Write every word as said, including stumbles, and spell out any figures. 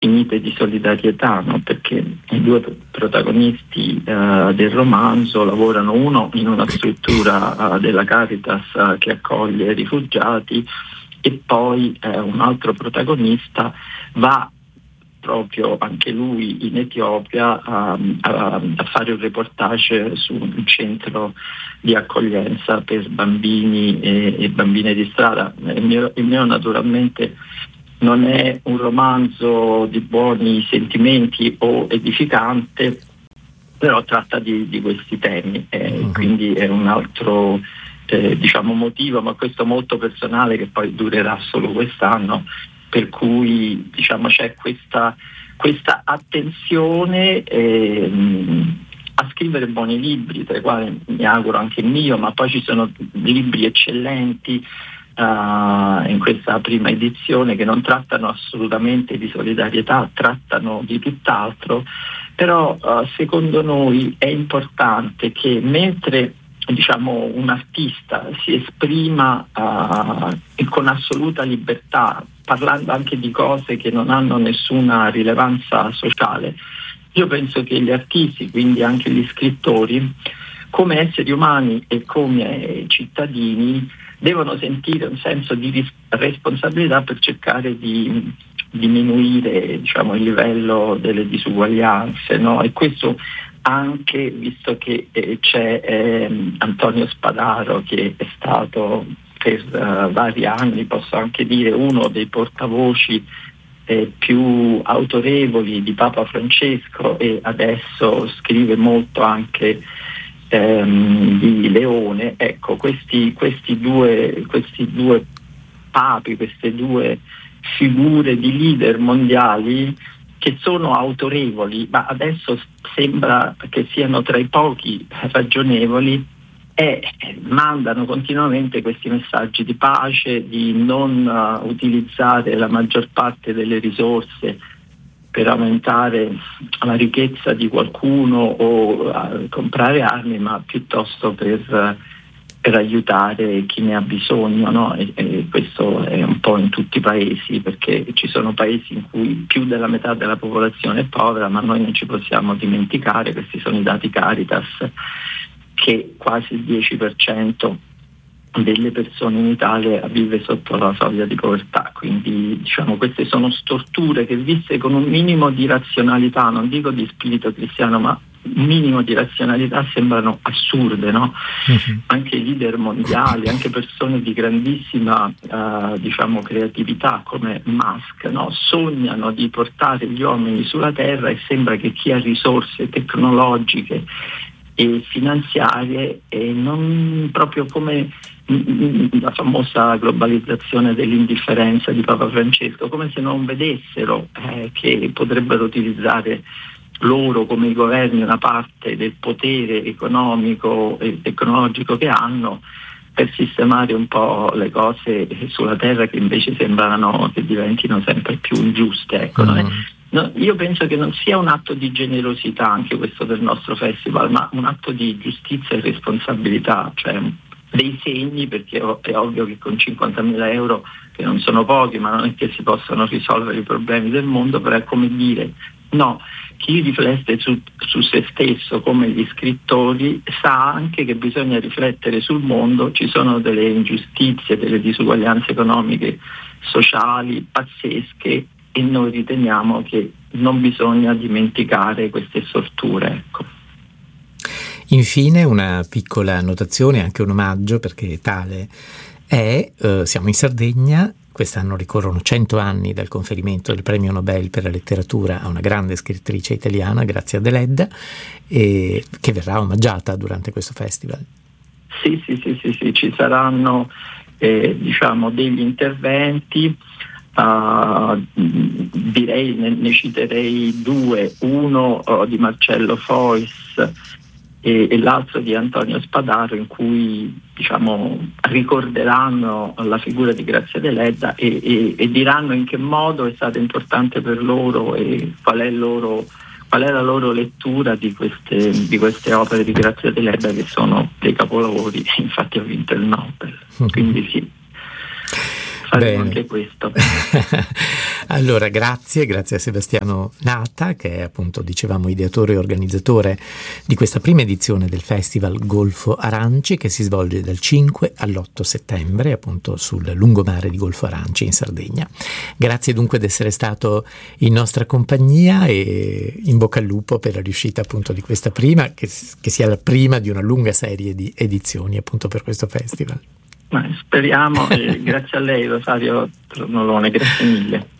infinite di solidarietà, no? Perché i due protagonisti uh, del romanzo lavorano, uno in una struttura uh, della Caritas uh, che accoglie rifugiati, e poi uh, un altro protagonista va proprio anche lui in Etiopia a, a, a fare un reportage su un centro di accoglienza per bambini e, e bambine di strada. Il mio, il mio naturalmente non è un romanzo di buoni sentimenti o edificante, però tratta di, di questi temi, eh, uh-huh. Quindi è un altro eh, diciamo motivo, ma questo molto personale, che poi durerà solo quest'anno, per cui diciamo c'è questa, questa attenzione ehm, a scrivere buoni libri, tra i quali mi auguro anche il mio, ma poi ci sono libri eccellenti uh, in questa prima edizione che non trattano assolutamente di solidarietà, trattano di tutt'altro, però uh, secondo noi è importante che mentre diciamo un artista si esprima uh, con assoluta libertà, parlando anche di cose che non hanno nessuna rilevanza sociale, io penso che gli artisti, quindi anche gli scrittori, come esseri umani e come cittadini, devono sentire un senso di ris- responsabilità per cercare di diminuire, diciamo, il livello delle disuguaglianze, no? E questo anche visto che eh, c'è eh, Antonio Spadaro, che è stato per uh, vari anni, posso anche dire, uno dei portavoci eh, più autorevoli di Papa Francesco, e adesso scrive molto anche ehm, di Leone. Ecco, questi, questi, due, questi due papi, queste due figure di leader mondiali che sono autorevoli, ma adesso sembra che siano tra i pochi ragionevoli, e mandano continuamente questi messaggi di pace, di non uh, utilizzare la maggior parte delle risorse per aumentare la ricchezza di qualcuno o uh, comprare armi, ma piuttosto per, uh, per aiutare chi ne ha bisogno, no? E, e questo è un po' in tutti i paesi, perché ci sono paesi in cui più della metà della popolazione è povera, ma noi non ci possiamo dimenticare, questi sono i dati Caritas, che quasi il dieci per cento delle persone in Italia vive sotto la soglia di povertà. Quindi diciamo queste sono storture che, viste con un minimo di razionalità, non dico di spirito cristiano, ma un minimo di razionalità, sembrano assurde, no? Uh-huh. Anche i leader mondiali, anche persone di grandissima uh, diciamo creatività come Musk, no? Sognano di portare gli uomini sulla Terra, e sembra che chi ha risorse tecnologiche e finanziarie, e non proprio come la famosa globalizzazione dell'indifferenza di Papa Francesco, come se non vedessero eh, che potrebbero utilizzare loro come i governi una parte del potere economico e tecnologico che hanno per sistemare un po' le cose sulla Terra, che invece sembrano che diventino sempre più ingiuste, ecco. Mm. No, io penso che non sia un atto di generosità anche questo del nostro festival, ma un atto di giustizia e responsabilità, cioè dei segni, perché è ovvio che con cinquantamila euro, che non sono pochi, ma non è che si possano risolvere i problemi del mondo, però è come dire, no, chi riflette su, su se stesso come gli scrittori sa anche che bisogna riflettere sul mondo, ci sono delle ingiustizie, delle disuguaglianze economiche, sociali, pazzesche, e noi riteniamo che non bisogna dimenticare queste storture, ecco. Infine una piccola annotazione, anche un omaggio, perché tale è, eh, siamo in Sardegna, quest'anno ricorrono cento anni dal conferimento del premio Nobel per la letteratura a una grande scrittrice italiana, Grazia Deledda, e che verrà omaggiata durante questo festival. Sì, sì, sì, sì, sì. Ci saranno eh, diciamo degli interventi. Uh, direi ne, ne citerei due, uno uh, di Marcello Fois e, e l'altro di Antonio Spadaro, in cui diciamo ricorderanno la figura di Grazia Deledda e, e, e diranno in che modo è stata importante per loro e qual è, loro, qual è la loro lettura di queste, di queste opere di Grazia Deledda, che sono dei capolavori, infatti ha vinto il Nobel. Quindi sì. faremo anche questo. Allora, grazie, grazie a Sebastiano Nata, che è appunto, dicevamo, ideatore e organizzatore di questa prima edizione del Festival Golfo Aranci, che si svolge dal cinque all'otto settembre, appunto sul lungomare di Golfo Aranci in Sardegna. Grazie dunque di essere stato in nostra compagnia e in bocca al lupo per la riuscita appunto di questa prima, che, che sia la prima di una lunga serie di edizioni appunto per questo festival. Ma speriamo, e grazie a lei Rosario Tornolone, grazie mille.